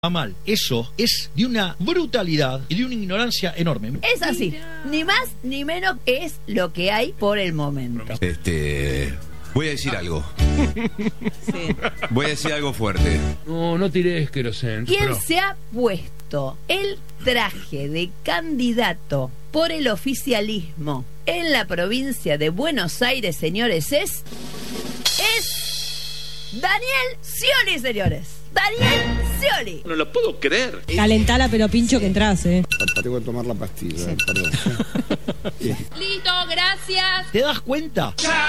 mal. Eso es de una brutalidad y de una ignorancia enorme. Es así, ni más ni menos es lo que hay por el momento. Voy a decir algo. Sí. Voy a decir algo fuerte. No tires querosén. ¿Quién se ha puesto el traje de candidato por el oficialismo en la provincia de Buenos Aires, señores? Es Daniel Scioli, señores. Daniel Scioli. No lo puedo creer. Calentala, pero pincho que entras, Tengo que tomar la pastilla, perdón. Listo, gracias. ¿Te das cuenta?